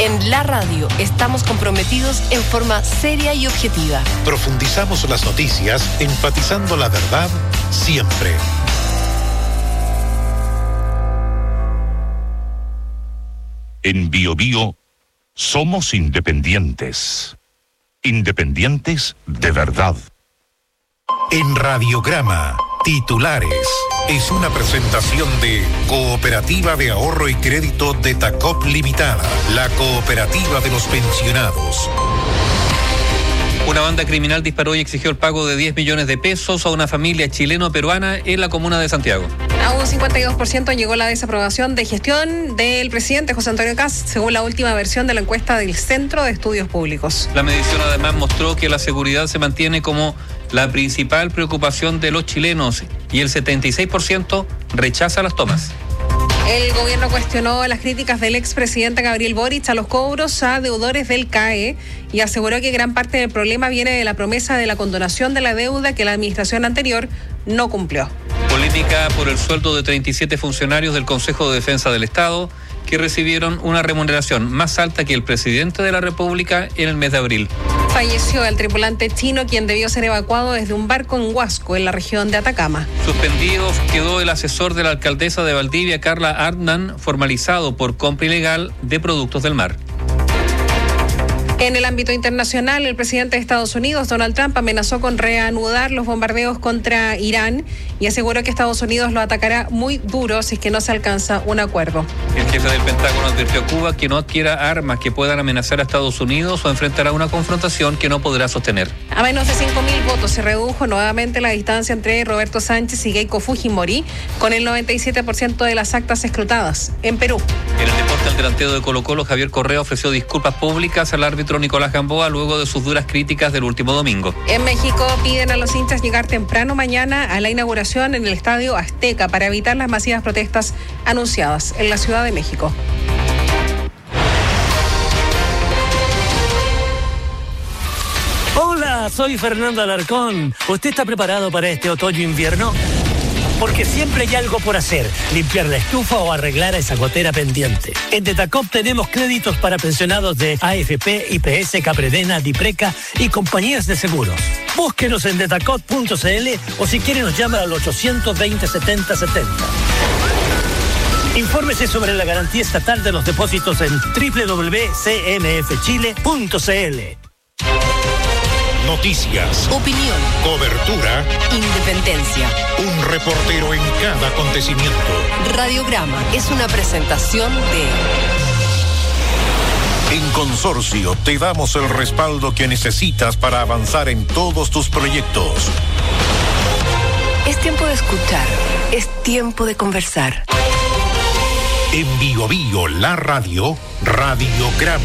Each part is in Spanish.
En la radio estamos comprometidos en forma seria y objetiva. Profundizamos las noticias, enfatizando la verdad siempre. En BioBio somos independientes. Independientes de verdad. En Radiograma, titulares. Es una presentación de Cooperativa de Ahorro y Crédito de Tacop Limitada, la cooperativa de los pensionados. Una banda criminal disparó y exigió el pago de 10 millones de pesos a una familia chileno-peruana en la comuna de Santiago. A un 52% llegó la desaprobación de gestión del presidente José Antonio Kast, según la última versión de la encuesta del Centro de Estudios Públicos. La medición además mostró que la seguridad se mantiene como la principal preocupación de los chilenos y el 76% rechaza las tomas. El gobierno cuestionó las críticas del expresidente Gabriel Boric a los cobros a deudores del CAE y aseguró que gran parte del problema viene de la promesa de la condonación de la deuda que la administración anterior no cumplió. Polémica por el sueldo de 37 funcionarios del Consejo de Defensa del Estado que recibieron una remuneración más alta que el presidente de la República en el mes de abril. Falleció el tripulante chino, quien debió ser evacuado desde un barco en Huasco, en la región de Atacama. Suspendido quedó el asesor de la alcaldesa de Valdivia, Carla Arndan, formalizado por compra ilegal de productos del mar. En el ámbito internacional, el presidente de Estados Unidos, Donald Trump, amenazó con reanudar los bombardeos contra Irán y aseguró que Estados Unidos lo atacará muy duro si es que no se alcanza un acuerdo. El jefe del Pentágono advirtió a Cuba que no adquiera armas que puedan amenazar a Estados Unidos o enfrentará una confrontación que no podrá sostener. A menos de 5.000 votos se redujo nuevamente la distancia entre Roberto Sánchez y Keiko Fujimori, con el 97% de las actas escrutadas. En Perú. En el deporte, el delantero de Colo-Colo, Javier Correa, ofreció disculpas públicas al árbitro Nicolás Gamboa luego de sus duras críticas del último domingo. En México piden a los hinchas llegar temprano mañana a la inauguración en el Estadio Azteca para evitar las masivas protestas anunciadas en la Ciudad de México. Hola, soy Fernando Alarcón. ¿Usted está preparado para este otoño-invierno? Porque siempre hay algo por hacer, limpiar la estufa o arreglar esa gotera pendiente. En Detacop tenemos créditos para pensionados de AFP, IPS, Capredena, Dipreca y compañías de seguros. Búsquenos en detacop.cl o si quiere nos llama al 820-7070. Infórmese sobre la garantía estatal de los depósitos en www.cmfchile.cl. Noticias, Opinión, cobertura, independencia. un reportero en cada acontecimiento. Radiograma es una presentación de... En Consorcio te damos el respaldo que necesitas para avanzar en todos tus proyectos. Es tiempo de escuchar, es tiempo de conversar. En BioBio, la radio, Radiograma.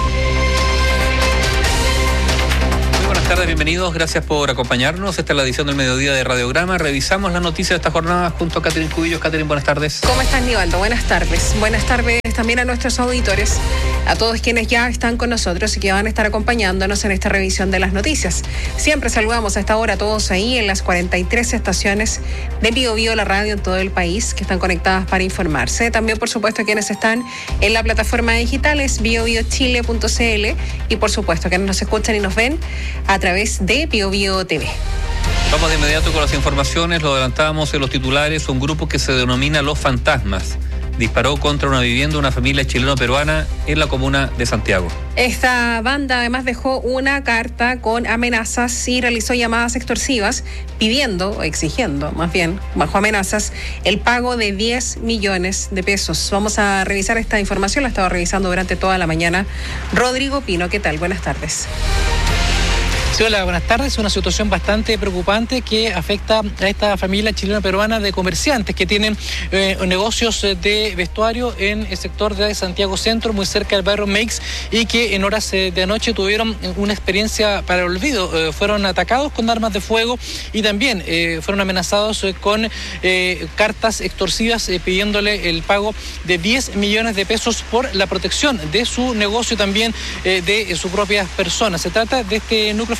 Buenas tardes, bienvenidos, gracias por acompañarnos. Esta es la edición del mediodía de Radiograma. Revisamos las noticias de esta jornada junto a Catherine Cubillos. Catherine, buenas tardes. ¿Cómo estás, Nivaldo? Buenas tardes. Buenas tardes también a nuestros auditores, a todos quienes ya están con nosotros y que van a estar acompañándonos en esta revisión de las noticias. Siempre saludamos a esta hora a todos ahí en las 43 estaciones de BioBio, la radio en todo el país, que están conectadas para informarse. También, por supuesto, quienes están en la plataforma digital es biobiochile.cl y, por supuesto, quienes nos escuchan y nos ven a través de BioBio TV. Vamos de inmediato con las informaciones. Lo adelantábamos en los titulares. Un grupo que se denomina Los Fantasmas disparó contra una vivienda de una familia chileno-peruana en la comuna de Santiago. Esta banda además dejó una carta con amenazas y realizó llamadas extorsivas pidiendo, o exigiendo más bien, bajo amenazas, el pago de 10 millones de pesos. Vamos a revisar esta información, la estaba revisando durante toda la mañana. Rodrigo Pino, ¿qué tal? Buenas tardes. Sí, hola, buenas tardes. Una situación bastante preocupante que afecta a esta familia chileno-peruana de comerciantes que tienen negocios de vestuario en el sector de Santiago Centro, muy cerca del barrio Meix, y que en horas de anoche tuvieron una experiencia para el olvido. Fueron atacados con armas de fuego y también fueron amenazados con cartas extorsivas pidiéndole el pago de 10 millones de pesos por la protección de su negocio y también de sus propias personas. Se trata de este núcleo familiar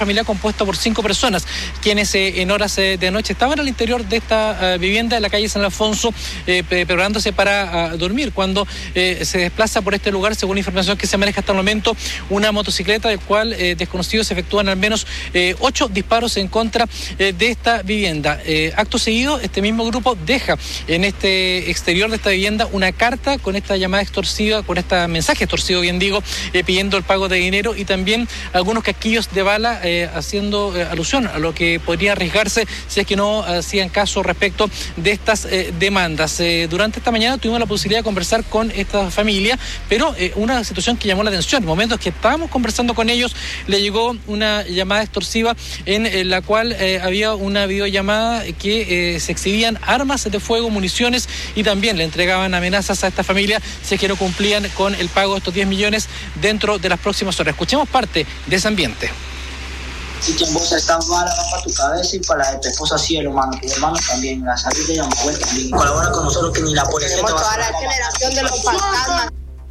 familiar compuesto por 5 personas, quienes en horas de noche estaban al interior de esta vivienda en la calle San Alfonso, preparándose para dormir, cuando se desplaza por este lugar, según la información que se maneja hasta el momento, una motocicleta del cual desconocidos efectúan al menos 8 disparos en contra de esta vivienda. Acto seguido, este mismo grupo deja en este exterior de esta vivienda una carta con esta llamada extorsiva, con este mensaje extorsivo, bien digo, pidiendo el pago de dinero y también algunos casquillos de bala, haciendo alusión a lo que podría arriesgarse si es que no hacían caso respecto de estas demandas. Durante esta mañana tuvimos la posibilidad de conversar con esta familia, pero una situación que llamó la atención. En momentos que estábamos conversando con ellos, le llegó una llamada extorsiva en la cual había una videollamada que se exhibían armas de fuego, municiones, y también le entregaban amenazas a esta familia si es que no cumplían con el pago de estos 10 millones dentro de las próximas horas. Escuchemos parte de ese ambiente. Si tu esposa está mala, va para tu cabeza, y para la de tu esposa sí, hermano. Tu hermano también, la salud de la mujer también. Colabora con nosotros que ni la policía te va a toda la generación de los fantasmas.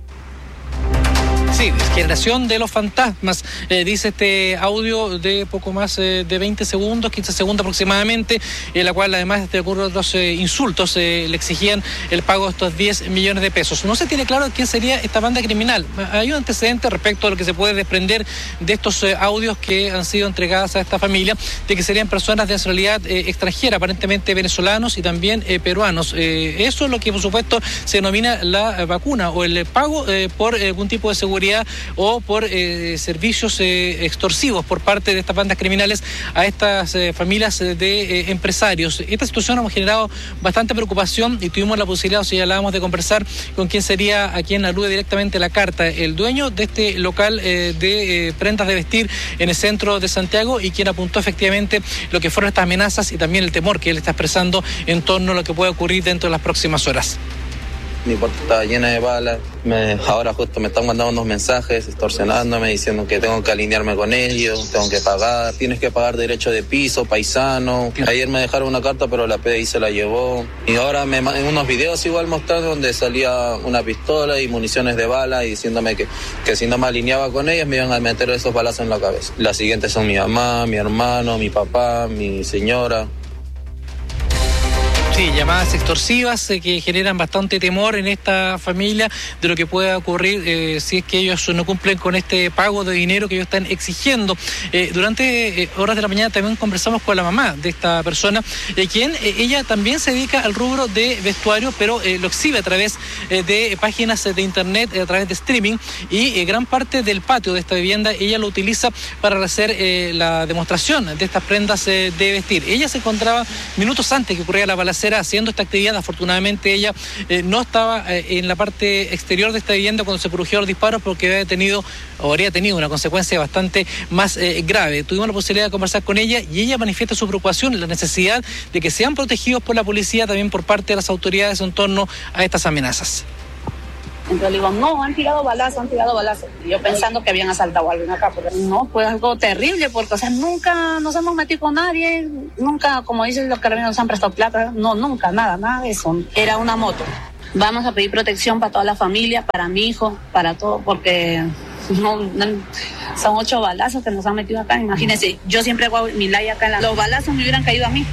Sí, generación de los fantasmas, dice este audio de poco más de 20 segundos, 15 segundos aproximadamente, en la cual además de otros insultos le exigían el pago de estos 10 millones de pesos. No se tiene claro quién sería esta banda criminal. Hay un antecedente respecto a lo que se puede desprender de estos audios que han sido entregados a esta familia, de que serían personas de nacionalidad extranjera, aparentemente venezolanos y también peruanos. Eso es lo que por supuesto se denomina la vacuna o el pago por algún tipo de seguridad o por servicios extorsivos por parte de estas bandas criminales a estas familias de empresarios. Esta situación ha generado bastante preocupación y tuvimos la posibilidad, o señalábamos, de conversar con quien sería, a quien alude directamente la carta, el dueño de este local de prendas de vestir en el centro de Santiago, y quien apuntó efectivamente lo que fueron estas amenazas y también el temor que él está expresando en torno a lo que puede ocurrir dentro de las próximas horas. Mi puerta estaba llena de balas. Ahora justo me están mandando unos mensajes extorsionándome, diciendo que tengo que alinearme con ellos, tengo que pagar, tienes que pagar derecho de piso, paisano. Ayer me dejaron una carta, pero la PDI se la llevó. Y ahora en unos videos igual mostrando donde salía una pistola y municiones de bala, y diciéndome que si no me alineaba con ellos me iban a meter esos balazos en la cabeza. Las siguientes son mi mamá, mi hermano, mi papá, mi señora. Sí, llamadas extorsivas que generan bastante temor en esta familia de lo que pueda ocurrir si es que ellos no cumplen con este pago de dinero que ellos están exigiendo. Durante horas de la mañana también conversamos con la mamá de esta persona, quien ella también se dedica al rubro de vestuario, pero lo exhibe a través de páginas de internet, a través de streaming, y gran parte del patio de esta vivienda ella lo utiliza para hacer la demostración de estas prendas de vestir. Ella se encontraba minutos antes que ocurriera la balacera haciendo esta actividad. Afortunadamente ella no estaba en la parte exterior de esta vivienda cuando se produjeron los disparos, porque habría tenido una consecuencia bastante más grave. Tuvimos la posibilidad de conversar con ella y ella manifiesta su preocupación, la necesidad de que sean protegidos por la policía, también por parte de las autoridades en torno a estas amenazas. Entonces le digo, no, han tirado balazos. Y yo pensando que habían asaltado a alguien acá, pero no, fue algo terrible, porque, o sea, nunca nos hemos metido con nadie, nunca, como dicen los carabineros, nos han prestado plata, no, nunca, nada de eso. Era una moto. Vamos a pedir protección para toda la familia, para mi hijo, para todo, porque son 8 balazos que nos han metido acá. Imagínense, yo siempre hago mi ley acá, los balazos me hubieran caído a mí.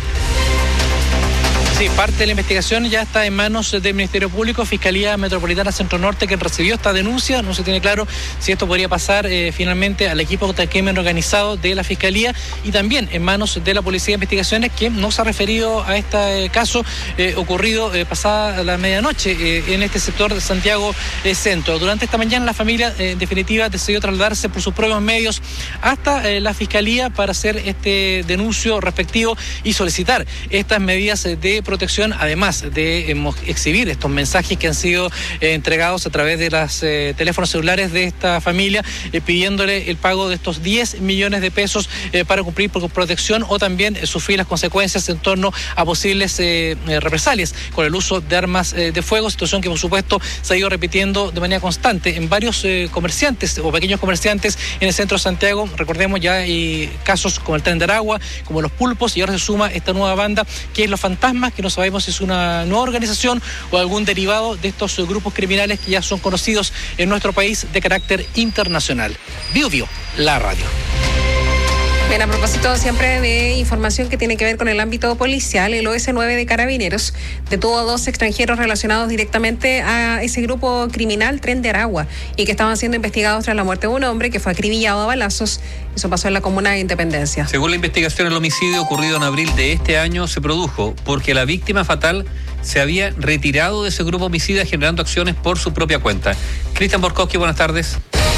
Sí, parte de la investigación ya está en manos del Ministerio Público, Fiscalía Metropolitana Centro Norte, que recibió esta denuncia. No se tiene claro si esto podría pasar finalmente al equipo contra el crimen organizado de la Fiscalía, y también en manos de la Policía de Investigaciones, que no se ha referido a este caso ocurrido pasada la medianoche en este sector de Santiago Centro. Durante esta mañana la familia en definitiva decidió trasladarse por sus propios medios hasta la Fiscalía para hacer este denuncio respectivo y solicitar estas medidas de protección, además de exhibir estos mensajes que han sido entregados a través de los teléfonos celulares de esta familia, pidiéndole el pago de estos 10 millones de pesos para cumplir por protección o también sufrir las consecuencias en torno a posibles represalias con el uso de armas de fuego, situación que por supuesto se ha ido repitiendo de manera constante en varios comerciantes o pequeños comerciantes en el centro de Santiago. Recordemos, ya hay casos como el Tren de Aragua, como los Pulpos, y ahora se suma esta nueva banda que es Los Fantasmas, que no sabemos si es una nueva organización o algún derivado de estos grupos criminales que ya son conocidos en nuestro país de carácter internacional. Bio, la radio. Bien, a propósito siempre de información que tiene que ver con el ámbito policial, el OS9 de Carabineros detuvo a 2 extranjeros relacionados directamente a ese grupo criminal Tren de Aragua y que estaban siendo investigados tras la muerte de un hombre que fue acribillado a balazos. Eso pasó en la comuna de Independencia. Según la investigación, el homicidio ocurrido en abril de este año se produjo porque la víctima fatal se había retirado de ese grupo homicida generando acciones por su propia cuenta. Cristian Borkowski, buenas tardes.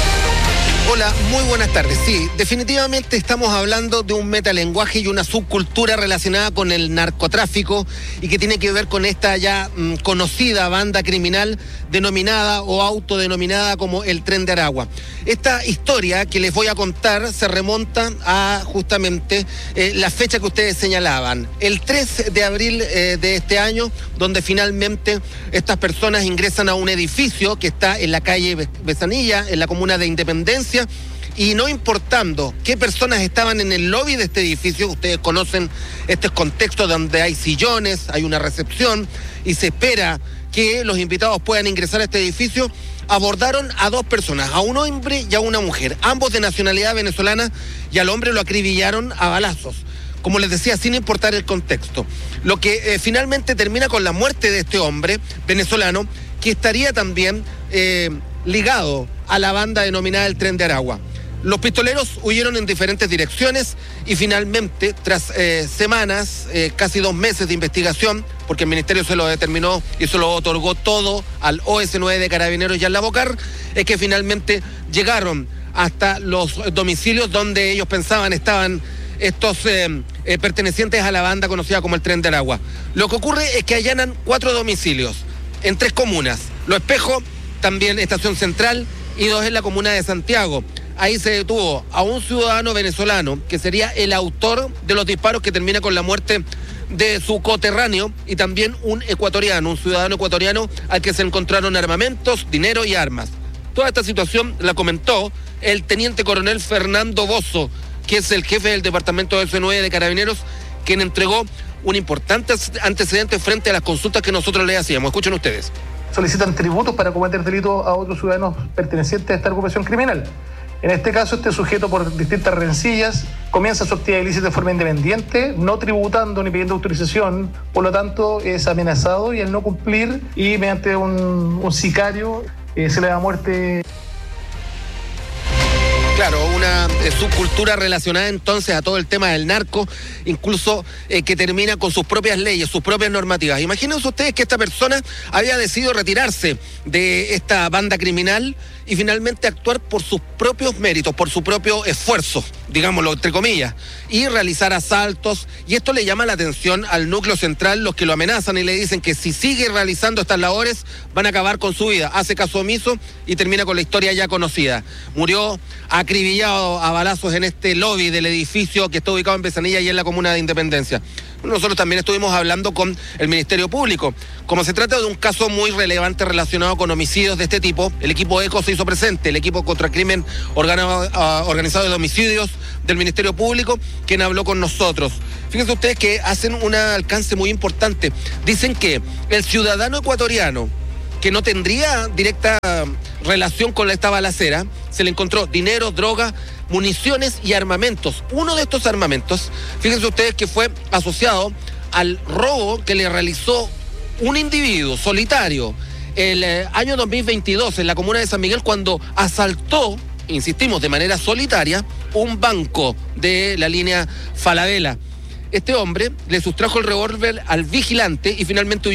Hola, muy buenas tardes. Sí, definitivamente estamos hablando de un metalenguaje y una subcultura relacionada con el narcotráfico y que tiene que ver con esta ya conocida banda criminal denominada o autodenominada como el Tren de Aragua. Esta historia que les voy a contar se remonta a justamente la fecha que ustedes señalaban, el 3 de abril de este año, donde finalmente estas personas ingresan a un edificio que está en la calle Besanilla, en la comuna de Independencia, y no importando qué personas estaban en el lobby de este edificio, ustedes conocen este contexto donde hay sillones, hay una recepción y se espera que los invitados puedan ingresar a este edificio, abordaron a 2 personas, a un hombre y a una mujer, ambos de nacionalidad venezolana, y al hombre lo acribillaron a balazos. Como les decía, sin importar el contexto. Lo que finalmente termina con la muerte de este hombre venezolano, que estaría también ligado a la banda denominada el Tren de Aragua. Los pistoleros huyeron en diferentes direcciones y finalmente, tras semanas, casi 2 meses de investigación, porque el Ministerio se lo determinó y se lo otorgó todo al OS9 de Carabineros y al Lavocar, es que finalmente llegaron hasta los domicilios donde ellos pensaban estaban estos pertenecientes a la banda conocida como el Tren de Aragua. Lo que ocurre es que allanan 4 domicilios en 3 comunas, Lo Espejo, también Estación Central, y 2 en la comuna de Santiago. Ahí se detuvo a un ciudadano venezolano que sería el autor de los disparos que termina con la muerte de su coterráneo, y también un ecuatoriano, un ciudadano ecuatoriano al que se encontraron armamentos, dinero y armas. Toda esta situación la comentó el teniente coronel Fernando Bozo, que es el jefe del departamento del OS9 de Carabineros, quien entregó un importante antecedente frente a las consultas que nosotros le hacíamos. Escuchen ustedes. Solicitan tributos para cometer delitos a otros ciudadanos pertenecientes a esta agrupación criminal. En este caso, este sujeto, por distintas rencillas, comienza su actividad ilícita de forma independiente, no tributando ni pidiendo autorización, por lo tanto es amenazado, y al no cumplir, y mediante un sicario, se le da muerte. Claro, una subcultura relacionada entonces a todo el tema del narco, incluso que termina con sus propias leyes, sus propias normativas. Imagínense ustedes que esta persona había decidido retirarse de esta banda criminal y finalmente actuar por sus propios méritos, por su propio esfuerzo, digámoslo entre comillas, y realizar asaltos. Y esto le llama la atención al núcleo central, los que lo amenazan y le dicen que si sigue realizando estas labores van a acabar con su vida. Hace caso omiso y termina con la historia ya conocida. Murió acribillado a balazos en este lobby del edificio que está ubicado en Besanilla y en la comuna de Independencia. Nosotros también estuvimos hablando con el Ministerio Público. Como se trata de un caso muy relevante relacionado con homicidios de este tipo, el equipo ECO se hizo presente, el equipo contra crimen organizado de homicidios del Ministerio Público, quien habló con nosotros. Fíjense ustedes que hacen un alcance muy importante. Dicen que el ciudadano ecuatoriano, que no tendría directa relación con esta balacera, se le encontró dinero, droga, municiones y armamentos. Uno de estos armamentos, fíjense ustedes que fue asociado al robo que le realizó un individuo solitario el año 2022 en la comuna de San Miguel, cuando asaltó, insistimos, de manera solitaria, un banco de la línea Falabella. Este hombre le sustrajo el revólver al vigilante y finalmente